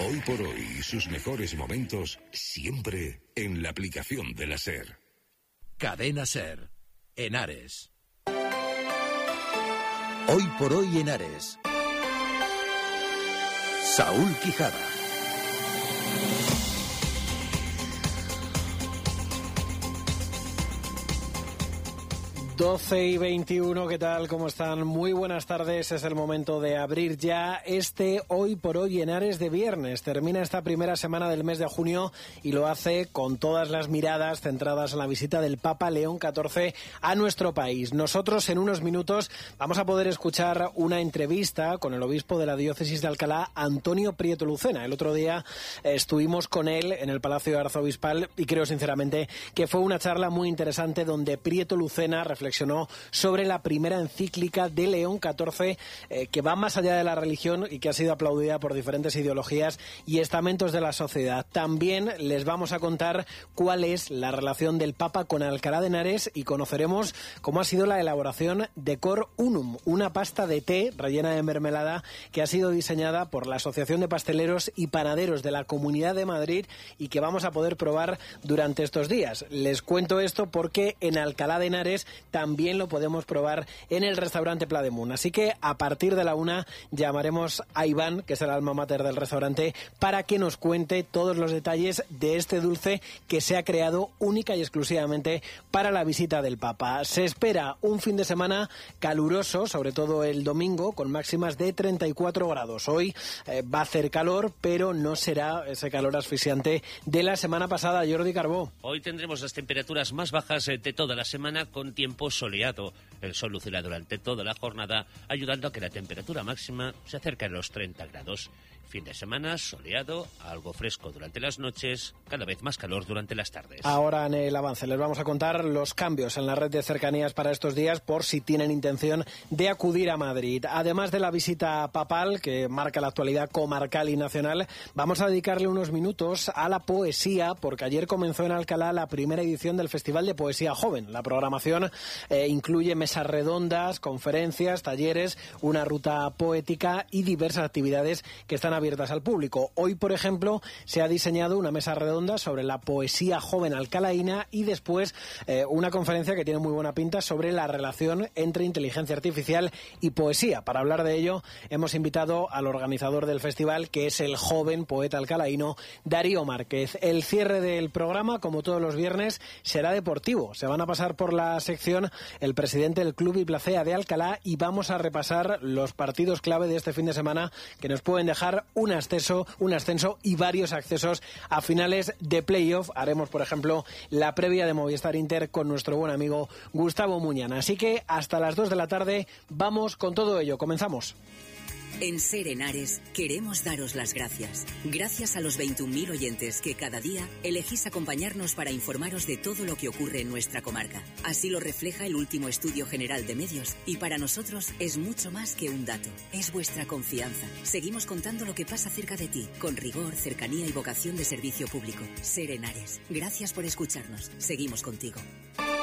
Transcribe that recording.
Hoy por hoy y sus mejores momentos siempre en la aplicación de la SER. Cadena SER, Henares. Hoy por hoy Henares. Saúl Quijada. 12:21, ¿qué tal? ¿Cómo están? Muy buenas tardes, es el momento de abrir ya este Hoy por Hoy Henares de viernes. Termina esta primera semana del mes de junio y lo hace con todas las miradas centradas en la visita del Papa León XIV a nuestro país. Nosotros en unos minutos vamos a poder escuchar una entrevista con el obispo de la diócesis de Alcalá, Antonio Prieto Lucena. El otro día estuvimos con él en el Palacio Arzobispal y creo sinceramente que fue una charla muy interesante donde Prieto Lucena reflexionó sobre la primera encíclica de León XIV que va más allá de la religión y que ha sido aplaudida por diferentes ideologías y estamentos de la sociedad. También les vamos a contar cuál es la relación del Papa con Alcalá de Henares y conoceremos cómo ha sido la elaboración de Cor Unum, una pasta de té rellena de mermelada que ha sido diseñada por la Asociación de Pasteleros y Panaderos de la Comunidad de Madrid y que vamos a poder probar durante estos días. Les cuento esto porque en Alcalá de Henares también lo podemos probar en el restaurante Pla de Mun. Así que a partir de la 1 llamaremos a Iván, que es el alma mater del restaurante, para que nos cuente todos los detalles de este dulce que se ha creado única y exclusivamente para la visita del Papa. Se espera un fin de semana caluroso, sobre todo el domingo, con máximas de 34 grados. Hoy va a hacer calor, pero no será ese calor asfixiante de la semana pasada. Jordi Carbó. Hoy tendremos las temperaturas más bajas de toda la semana con tiempo soleado. El sol lucirá durante toda la jornada, ayudando a que la temperatura máxima se acerque a los 30 grados. Fin de semana soleado, algo fresco durante las noches, cada vez más calor durante las tardes. Ahora en el avance les vamos a contar los cambios en la red de cercanías para estos días por si tienen intención de acudir a Madrid. Además de la visita papal que marca la actualidad comarcal y nacional, vamos a dedicarle unos minutos a la poesía porque ayer comenzó en Alcalá la primera edición del Festival de Poesía Joven. La programación incluye mesas redondas, conferencias, talleres, una ruta poética y diversas actividades que están abiertas al público. Hoy, por ejemplo, se ha diseñado una mesa redonda sobre la poesía joven alcalaína y después una conferencia que tiene muy buena pinta sobre la relación entre inteligencia artificial y poesía. Para hablar de ello, hemos invitado al organizador del festival, que es el joven poeta alcalaíno Darío Márquez. El cierre del programa, como todos los viernes, será deportivo. Se van a pasar por la sección el presidente del Club Iplacea de Alcalá y vamos a repasar los partidos clave de este fin de semana que nos pueden dejar un ascenso y varios accesos a finales de playoff. Haremos, por ejemplo, la previa de Movistar Inter con nuestro buen amigo Gustavo Muñana. Así que hasta las 2 de la tarde vamos con todo ello. Comenzamos. En SER Henares queremos daros las gracias. Gracias a los 21.000 oyentes que cada día elegís acompañarnos para informaros de todo lo que ocurre en nuestra comarca. Así lo refleja el último estudio general de medios y para nosotros es mucho más que un dato. Es vuestra confianza. Seguimos contando lo que pasa cerca de ti, con rigor, cercanía y vocación de servicio público. SER Henares. Gracias por escucharnos. Seguimos contigo.